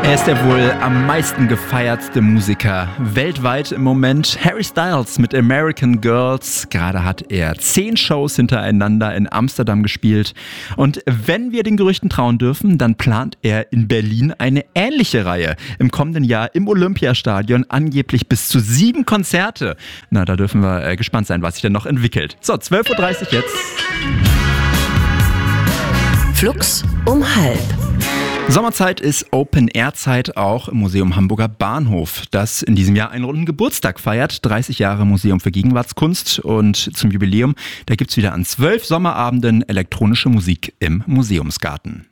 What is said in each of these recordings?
Er ist der wohl am meisten gefeiertste Musiker weltweit im Moment. Harry Styles mit American Girls. Gerade hat er 10 Shows hintereinander in Amsterdam gespielt. Und wenn wir den Gerüchten trauen dürfen, dann plant er in Berlin eine ähnliche Reihe. Im kommenden Jahr im Olympiastadion angeblich bis zu 7 Konzerte. Na, da dürfen wir gespannt sein, was sich denn noch entwickelt. So, 12.30 Uhr jetzt. Flux um halb. Sommerzeit ist Open-Air-Zeit auch im Museum Hamburger Bahnhof, das in diesem Jahr einen runden Geburtstag feiert. 30 Jahre Museum für Gegenwartskunst, und zum Jubiläum, da gibt's wieder an 12 Sommerabenden elektronische Musik im Museumsgarten.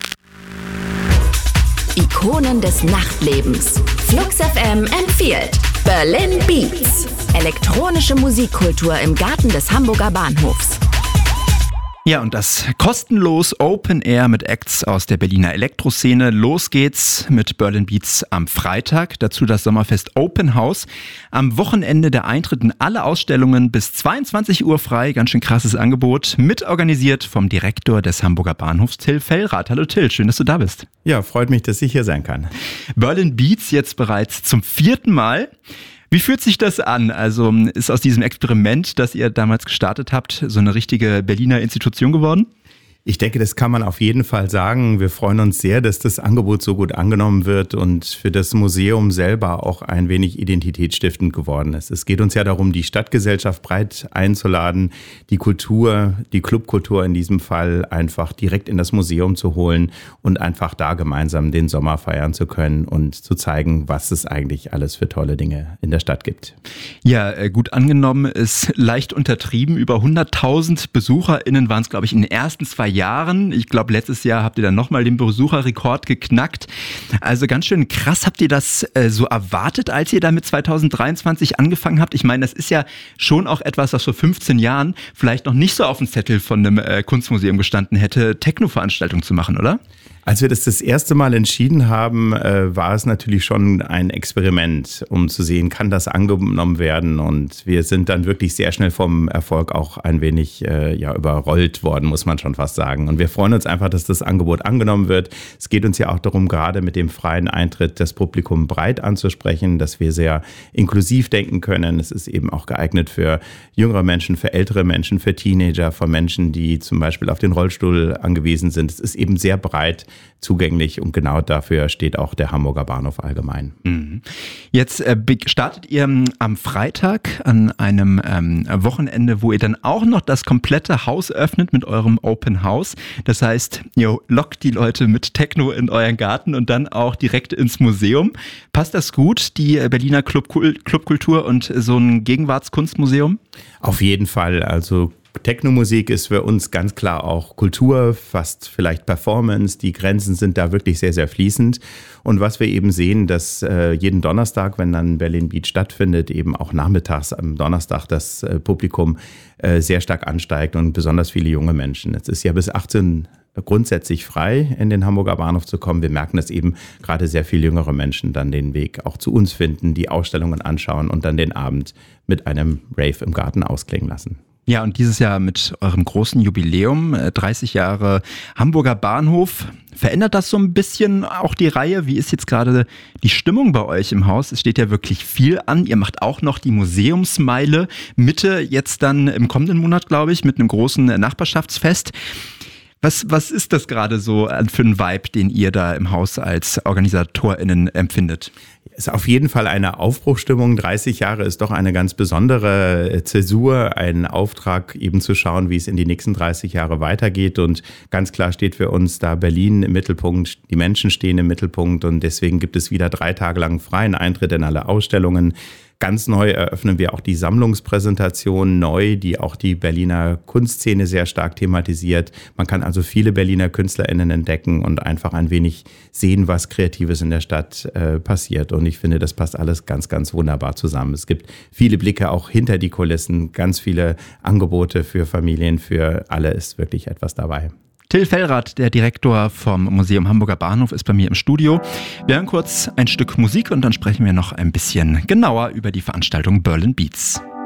Ikonen des Nachtlebens. Flux FM empfiehlt Berlin Beats. Elektronische Musikkultur im Garten des Hamburger Bahnhofs. Ja, und das kostenlos Open Air mit Acts aus der Berliner Elektroszene. Los geht's mit Berlin Beats am Freitag. Dazu das Sommerfest Open House. Am Wochenende der Eintritt in alle Ausstellungen bis 22 Uhr frei. Ganz schön krasses Angebot. Mitorganisiert vom Direktor des Hamburger Bahnhofs, Till Fellrath. Hallo Till, schön, dass du da bist. Ja, freut mich, dass ich hier sein kann. Berlin Beats jetzt bereits zum 4. Mal. Wie fühlt sich das an? Also ist aus diesem Experiment, das ihr damals gestartet habt, so eine richtige Berliner Institution geworden? Ich denke, das kann man auf jeden Fall sagen. Wir freuen uns sehr, dass das Angebot so gut angenommen wird und für das Museum selber auch ein wenig identitätsstiftend geworden ist. Es geht uns ja darum, die Stadtgesellschaft breit einzuladen, die Kultur, die Clubkultur in diesem Fall einfach direkt in das Museum zu holen und einfach da gemeinsam den Sommer feiern zu können und zu zeigen, was es eigentlich alles für tolle Dinge in der Stadt gibt. Ja, gut angenommen ist leicht untertrieben. Über 100.000 BesucherInnen waren es, glaube ich, in den ersten 2 Jahren. Ich glaube, letztes Jahr habt ihr dann nochmal den Besucherrekord geknackt. Also ganz schön krass. Habt ihr das so erwartet, als ihr damit 2023 angefangen habt? Ich meine, das ist ja schon auch etwas, was vor 15 Jahren vielleicht noch nicht so auf dem Zettel von einem Kunstmuseum gestanden hätte, Techno-Veranstaltungen zu machen, oder? Als wir das erste Mal entschieden haben, war es natürlich schon ein Experiment, um zu sehen, kann das angenommen werden. Und wir sind dann wirklich sehr schnell vom Erfolg auch ein wenig überrollt worden, muss man schon fast sagen. Und wir freuen uns einfach, dass das Angebot angenommen wird. Es geht uns ja auch darum, gerade mit dem freien Eintritt das Publikum breit anzusprechen, dass wir sehr inklusiv denken können. Es ist eben auch geeignet für jüngere Menschen, für ältere Menschen, für Teenager, für Menschen, die zum Beispiel auf den Rollstuhl angewiesen sind. Es ist eben sehr breit zugänglich und genau dafür steht auch der Hamburger Bahnhof allgemein. Jetzt startet ihr am Freitag an einem Wochenende, wo ihr dann auch noch das komplette Haus öffnet mit eurem Open House. Das heißt, ihr lockt die Leute mit Techno in euren Garten und dann auch direkt ins Museum. Passt das gut, die Berliner Clubkultur und so ein Gegenwartskunstmuseum? Auf jeden Fall, also Technomusik ist für uns ganz klar auch Kultur, fast vielleicht Performance. Die Grenzen sind da wirklich sehr, sehr fließend. Und was wir eben sehen, dass jeden Donnerstag, wenn dann Berlin Beats stattfindet, eben auch nachmittags am Donnerstag das Publikum sehr stark ansteigt und besonders viele junge Menschen. Es ist ja bis 18 grundsätzlich frei, in den Hamburger Bahnhof zu kommen. Wir merken, dass eben gerade sehr viele jüngere Menschen dann den Weg auch zu uns finden, die Ausstellungen anschauen und dann den Abend mit einem Rave im Garten ausklingen lassen. Ja, und dieses Jahr mit eurem großen Jubiläum, 30 Jahre Hamburger Bahnhof. Verändert das so ein bisschen auch die Reihe? Wie ist jetzt gerade die Stimmung bei euch im Haus? Es steht ja wirklich viel an. Ihr macht auch noch die Museumsmeile Mitte, jetzt dann im kommenden Monat, glaube ich, mit einem großen Nachbarschaftsfest. Was ist das gerade so für ein Vibe, den ihr da im Haus als OrganisatorInnen empfindet? Es ist auf jeden Fall eine Aufbruchsstimmung. 30 Jahre ist doch eine ganz besondere Zäsur, ein Auftrag eben zu schauen, wie es in die nächsten 30 Jahre weitergeht. Und ganz klar steht für uns da Berlin im Mittelpunkt, die Menschen stehen im Mittelpunkt und deswegen gibt es wieder 3 Tage lang freien Eintritt in alle Ausstellungen. Ganz neu eröffnen wir auch die Sammlungspräsentation neu, die auch die Berliner Kunstszene sehr stark thematisiert. Man kann also viele Berliner KünstlerInnen entdecken und einfach ein wenig sehen, was Kreatives in der Stadt passiert. Und ich finde, das passt alles ganz, ganz wunderbar zusammen. Es gibt viele Blicke auch hinter die Kulissen, ganz viele Angebote für Familien, für alle ist wirklich etwas dabei. Till Fellrath, der Direktor vom Museum Hamburger Bahnhof, ist bei mir im Studio. Wir hören kurz ein Stück Musik und dann sprechen wir noch ein bisschen genauer über die Veranstaltung Berlin Beats.